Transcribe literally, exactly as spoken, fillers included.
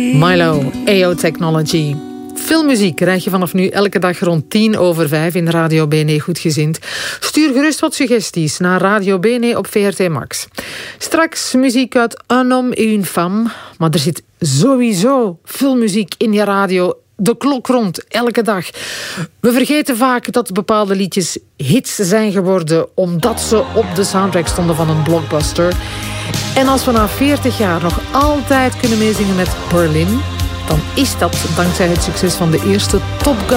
Milo, A O Technology. Filmmuziek krijg je vanaf nu elke dag rond tien over vijf in Radio B N E Goedgezind. Stuur gerust wat suggesties naar Radio B N E op V R T Max. Straks muziek uit Un homme et une femme. Maar er zit sowieso filmmuziek in je radio de klok rond, elke dag. We vergeten vaak dat bepaalde liedjes hits zijn geworden omdat ze op de soundtrack stonden van een blockbuster. En als we na veertig jaar nog altijd kunnen meezingen met Berlin, dan is dat dankzij het succes van de eerste Top Gun